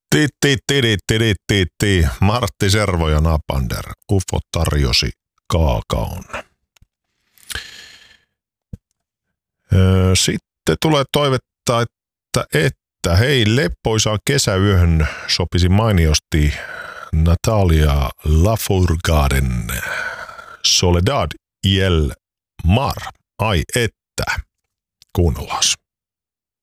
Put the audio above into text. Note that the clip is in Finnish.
Martti Servo ja Napander. UFO tarjosi kaakaon. Sitten tulee toivetta, että hei, leppoisaan kesäyöhön sopisi mainiosti Natalia Lafourcaden Soledad y el Mar. Ai että, kuunnellaan.